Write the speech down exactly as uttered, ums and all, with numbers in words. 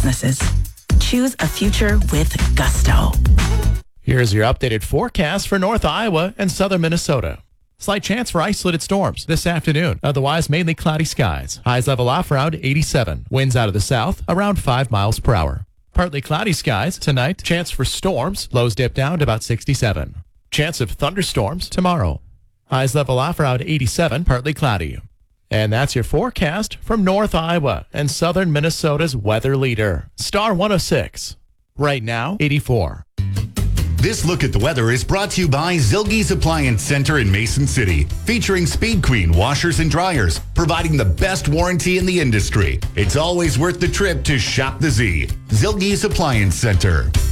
businesses. Choose a future with gusto. Here's your updated forecast for North Iowa and southern Minnesota. Slight chance for isolated storms this afternoon. Otherwise, mainly cloudy skies. Highs level off around eighty-seven. Winds out of the south around five miles per hour. Partly cloudy skies tonight. Chance for storms. Lows dip down to about sixty-seven. Chance of thunderstorms tomorrow. Highs level off around eighty-seven. Partly cloudy. And that's your forecast from North Iowa and southern Minnesota's weather leader, Star one oh six. Right now, eighty-four. This look at the weather is brought to you by Zilge's Appliance Center in Mason City, featuring Speed Queen washers and dryers, providing the best warranty in the industry. It's always worth the trip to shop the Z. Zilge's Appliance Center.